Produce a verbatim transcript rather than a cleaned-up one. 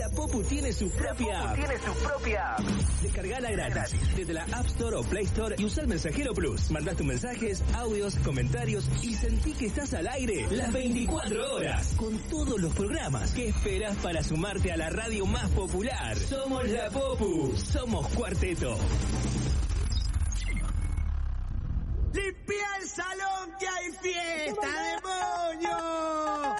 La Popu tiene su propia app. Tiene su propia app. Descargala gratis desde la App Store o Play Store y usa el Mensajero Plus. Mandás tus mensajes, audios, comentarios y sentí que estás al aire las veinticuatro horas con todos los programas. ¿Qué esperás para sumarte a la radio más popular? Somos La Popu. Somos Cuarteto. ¡Limpia el salón que hay fiesta de